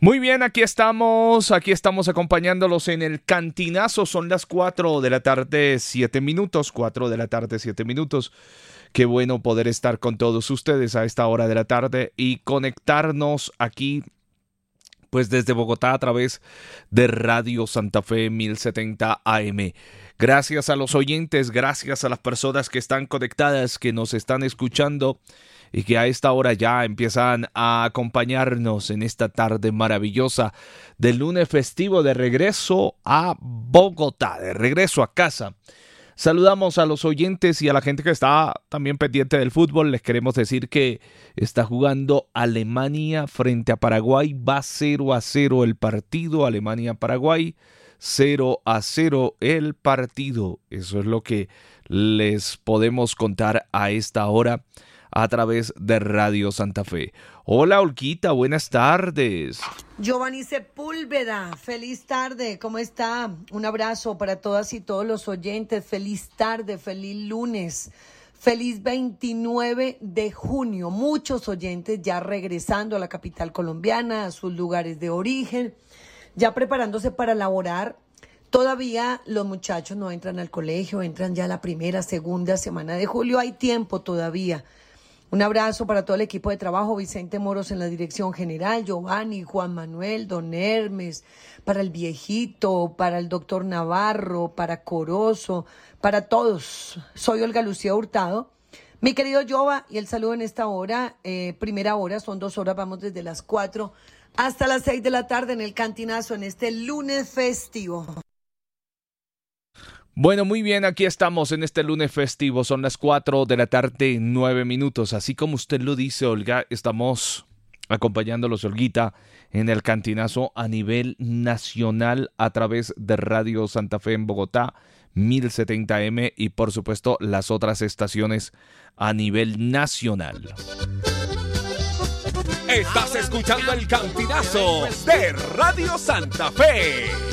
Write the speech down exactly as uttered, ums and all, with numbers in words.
Muy bien, aquí estamos, aquí estamos acompañándolos en el Cantinazo. Son las cuatro de la tarde, siete minutos, cuatro de la tarde, siete minutos. Qué bueno poder estar con todos ustedes a esta hora de la tarde y conectarnos aquí, pues desde Bogotá a través de Radio Santa Fe mil setenta A M. Gracias a los oyentes, gracias a las personas que están conectadas, que nos están escuchando y que a esta hora ya empiezan a acompañarnos en esta tarde maravillosa del lunes festivo de regreso a Bogotá, de regreso a casa. Saludamos a los oyentes y a la gente que está también pendiente del fútbol. Les queremos decir que está jugando Alemania frente a Paraguay. Va cero a cero el partido. Alemania-Paraguay, cero a cero el partido. Eso es lo que les podemos contar a esta hora a través de Radio Santa Fe. Hola, Olquita, buenas tardes. Giovanni Sepúlveda, feliz tarde, ¿cómo está? Un abrazo para todas y todos los oyentes, feliz tarde, feliz lunes, feliz veintinueve de junio. Muchos oyentes ya regresando a la capital colombiana, a sus lugares de origen, ya preparándose para laborar. Todavía los muchachos no entran al colegio, entran ya la primera, segunda semana de julio, hay tiempo todavía. Un abrazo para todo el equipo de trabajo, Vicente Moros en la dirección general, Giovanni, Juan Manuel, Don Hermes, para el viejito, para el doctor Navarro, para Corozo, para todos. Soy Olga Lucía Hurtado. Mi querido Giova, y el saludo en esta hora, eh, primera hora, son dos horas, vamos desde las cuatro hasta las seis de la tarde en el Cantinazo, en este lunes festivo. Bueno, muy bien, aquí estamos en este lunes festivo, son las cuatro de la tarde, nueve minutos, así como usted lo dice, Olga, estamos acompañándolos, Olguita, en el Cantinazo a nivel nacional a través de Radio Santa Fe en Bogotá, mil setenta A M y por supuesto las otras estaciones a nivel nacional. Estás escuchando el Cantinazo de Radio Santa Fe.